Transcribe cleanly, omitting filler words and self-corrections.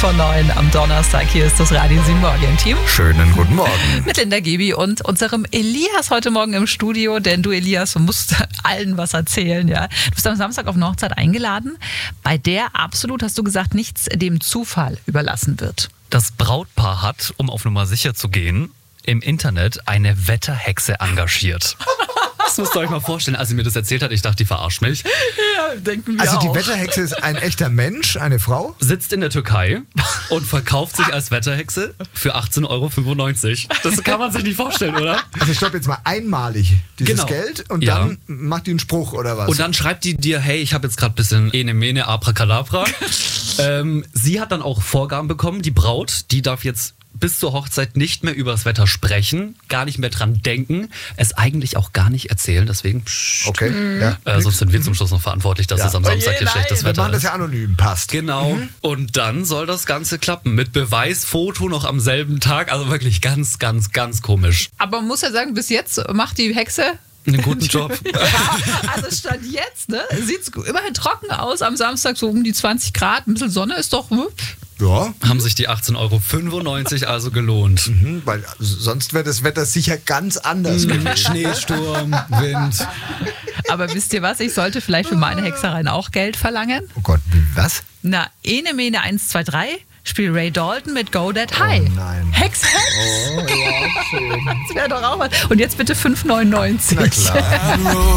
9 am Donnerstag. Hier ist das Radio 7 Morgen-Team. Schönen guten Morgen. Mit Linda Gibi und unserem Elias heute Morgen im Studio. Denn du, Elias, musst allen was erzählen. Ja? Du bist am Samstag auf eine Hochzeit eingeladen, bei der absolut, hast du gesagt, nichts dem Zufall überlassen wird. Das Brautpaar hat, um auf Nummer sicher zu gehen, im Internet eine Wetterhexe engagiert. Das müsst ihr euch mal vorstellen, als sie mir das erzählt hat, ich dachte, die verarscht mich. Ja, denken wir Also die auch. Wetterhexe ist ein echter Mensch, eine Frau? Sitzt in der Türkei und verkauft sich als Wetterhexe für 18,95 €. Das kann man sich nicht vorstellen, oder? Also ich glaube jetzt mal einmalig dieses Genau. Geld und Ja. dann macht die einen Spruch oder was? Und dann schreibt die dir, hey, ich habe jetzt gerade ein bisschen Ene, Mene, Abracadabra. Sie hat dann auch Vorgaben bekommen, die Braut, die darf jetzt bis zur Hochzeit nicht mehr über das Wetter sprechen, gar nicht mehr dran denken, es eigentlich auch gar nicht erzählen, deswegen pssst. Okay, ja. Sonst sind wir zum Schluss noch verantwortlich, dass Ja. es am Samstag je, hier schlechtes nein. Wir Wetter machen das ist. ja anonym, passt. Genau. Und dann soll das Ganze klappen. Mit Beweisfoto noch am selben Tag. Also wirklich ganz, ganz, ganz komisch. Aber man muss ja sagen, bis jetzt macht die Hexe... Einen guten Job. Ja, also Stand jetzt, ne, sieht es immerhin trocken aus am Samstag, so um die 20 Grad. Ein bisschen Sonne ist doch... Ja, Haben sich die 18,95 € also gelohnt. weil sonst wäre das Wetter sicher ganz anders gewesen. Schneesturm, Wind. Aber wisst ihr was, ich sollte vielleicht für meine Hexereien auch Geld verlangen? Oh Gott, was? Na, Ene Mene 1, 2, 3, spiel Ray Dalton mit Go That High. Oh nein. Hex, Hex. Oh ja, schön. Das wäre doch auch was. Und jetzt bitte 5,99 €. Na klar.